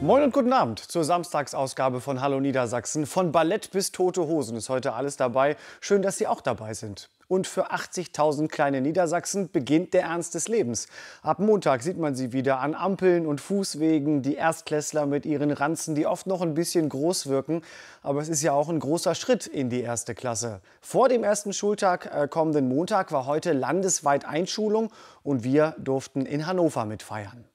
Moin und guten Abend zur Samstagsausgabe von Hallo Niedersachsen. Von Ballett bis Tote Hosen ist heute alles dabei. Schön, dass Sie auch dabei sind. Und für 80.000 kleine Niedersachsen beginnt der Ernst des Lebens. Ab Montag sieht man sie wieder an Ampeln und Fußwegen. Die Erstklässler mit ihren Ranzen, die oft noch ein bisschen groß wirken. Aber es ist ja auch ein großer Schritt in die erste Klasse. Vor dem ersten Schultag kommenden Montag war heute landesweit Einschulung. Und wir durften in Hannover mitfeiern.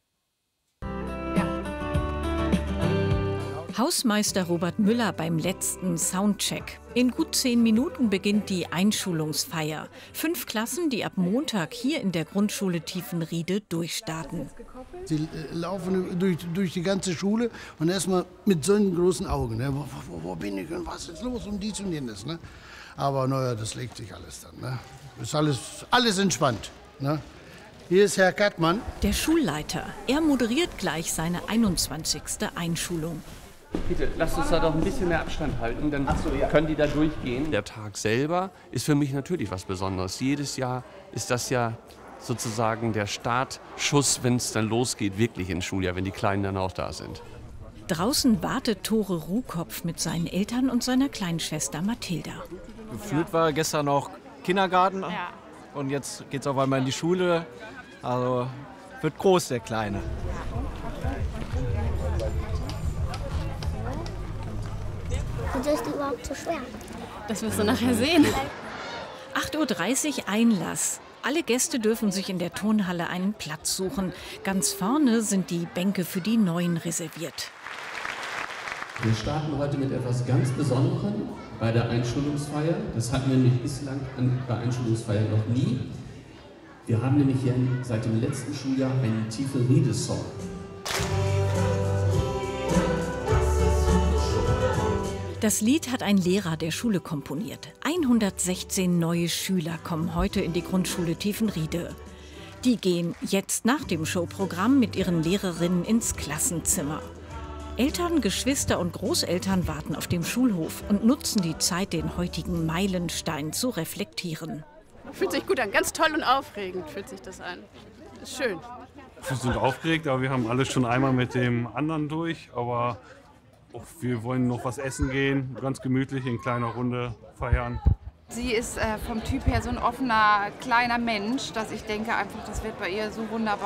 Hausmeister Robert Müller beim letzten Soundcheck. In gut 10 Minuten beginnt die Einschulungsfeier. 5 Klassen, die ab Montag hier in der Grundschule Tiefenriede durchstarten. Sie laufen durch die ganze Schule und erstmal mit so einem großen Augen. Ne? Wo bin ich und was ist los und dies und jenes. Ne? Aber naja, das legt sich alles dann. Ne? Ist alles entspannt. Ne? Hier ist Herr Kattmann. Der Schulleiter. Er moderiert gleich seine 21. Einschulung. Bitte, lasst uns da doch ein bisschen mehr Abstand halten, dann können die da durchgehen. Der Tag selber ist für mich natürlich was Besonderes. Jedes Jahr ist das ja sozusagen der Startschuss, wenn es dann losgeht, wirklich ins Schuljahr, wenn die Kleinen dann auch da sind. Draußen wartet Tore Ruhkopf mit seinen Eltern und seiner kleinen Schwester Mathilda. Gefühlt war gestern noch Kindergarten und jetzt geht's auf einmal in die Schule. Also wird groß, der Kleine. Wieso ist die überhaupt so schwer? Das wirst du nachher sehen. 8:30 Uhr Einlass. Alle Gäste dürfen sich in der Turnhalle einen Platz suchen. Ganz vorne sind die Bänke für die Neuen reserviert. Wir starten heute mit etwas ganz Besonderem bei der Einschulungsfeier. Das hatten wir nämlich bislang bei Einschulungsfeiern noch nie. Wir haben nämlich hier seit dem letzten Schuljahr einen Tiefenriede-Song. Das Lied hat ein Lehrer der Schule komponiert. 116 neue Schüler kommen heute in die Grundschule Tiefenriede. Die gehen jetzt nach dem Showprogramm mit ihren Lehrerinnen ins Klassenzimmer. Eltern, Geschwister und Großeltern warten auf dem Schulhof und nutzen die Zeit, den heutigen Meilenstein zu reflektieren. Fühlt sich gut an, ganz toll und aufregend fühlt sich das an. Ist schön. Wir sind aufgeregt, aber wir haben alles schon einmal mit dem anderen durch. Aber wir wollen noch was essen gehen, ganz gemütlich in kleiner Runde feiern. Sie ist vom Typ her so ein offener, kleiner Mensch, dass ich denke einfach, das wird bei ihr so wunderbar